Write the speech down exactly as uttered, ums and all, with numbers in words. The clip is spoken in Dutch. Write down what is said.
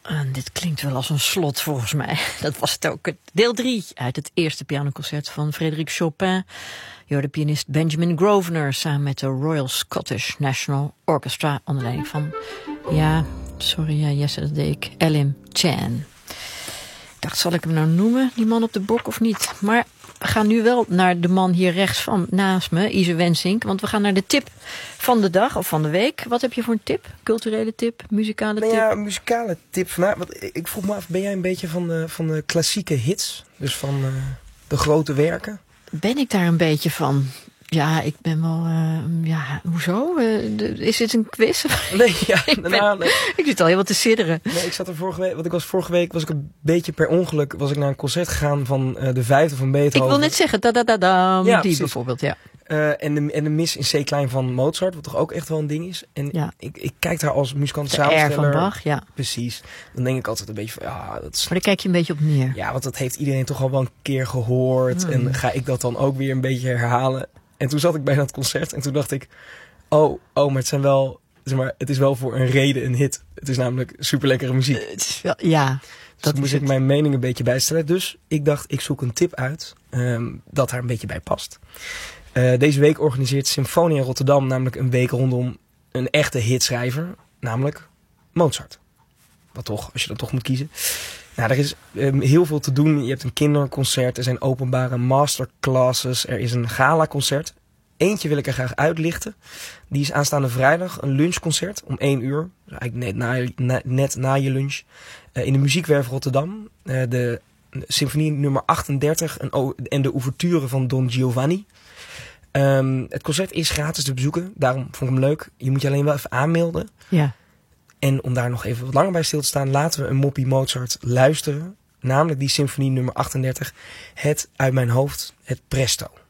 En dit klinkt wel als een slot volgens mij. Dat was het ook. Deel drie uit het eerste pianoconcert van Frédéric Chopin. Je hoorde pianist Benjamin Grosvenor samen met de Royal Scottish National Orchestra onder leiding van, ja, sorry, ja, Jesse, dat deed ik, Elim Chan. Ik dacht, zal ik hem nou noemen, die man op de bok of niet? Maar we gaan nu wel naar de man hier rechts van naast me, Ise Wensink. Want we gaan naar de tip van de dag of van de week. Wat heb je voor een tip? Culturele tip? Muzikale tip? Nou ja, een muzikale tip vandaag. Want ik vroeg me af, ben jij een beetje van de, van de klassieke hits? Dus van uh, de grote werken? Ben ik daar een beetje van? Ja, ik ben wel... Uh, ja, hoezo? Uh, de, is dit een quiz? Nee, ja. ik, ben, nou, nee. ik zit al heel wat te sidderen. Nee, ik zat er vorige week... Want ik was vorige week was ik een beetje per ongeluk... was ik naar een concert gegaan van uh, de vijfde van Beethoven. Ik wil net zeggen, da da da da. Die precies. bijvoorbeeld, ja. Uh, en, de, en de mis in C klein van Mozart, wat toch ook echt wel een ding is. En ja. ik, ik kijk daar als muzikant samensteller. De R van Bach, ja. Precies. Dan denk ik altijd een beetje van, ja, dat is... Maar daar kijk je een beetje op neer. Ja, want dat heeft iedereen toch al wel een keer gehoord. Hmm. En ga ik dat dan ook weer een beetje herhalen. En toen zat ik bij dat concert en toen dacht ik, oh, oh, maar het zijn wel, zeg maar, het is wel voor een reden een hit. Het is namelijk super lekkere muziek. Uh, het is wel, ja. Dus dat moest ik mijn mening een beetje bijstellen. Dus ik dacht, ik zoek een tip uit um, dat daar een beetje bij past. Uh, deze week organiseert Symfonia Rotterdam namelijk een week rondom een echte hitschrijver, namelijk Mozart. Wat toch, als je dan toch moet kiezen. Nou, er is um, heel veel te doen. Je hebt een kinderconcert, er zijn openbare masterclasses, er is een galaconcert. Eentje wil ik er graag uitlichten. Die is aanstaande vrijdag, een lunchconcert om één uur. Dus eigenlijk net na, na, net na je lunch. Uh, in de Muziekwerf Rotterdam. Uh, de symfonie nummer achtendertig en, en de ouverture van Don Giovanni. Um, het concert is gratis te bezoeken, daarom vond ik hem leuk. Je moet je alleen wel even aanmelden. Ja. En om daar nog even wat langer bij stil te staan, laten we een moppie Mozart luisteren. Namelijk die symfonie nummer achtendertig, het uit mijn hoofd, het Presto.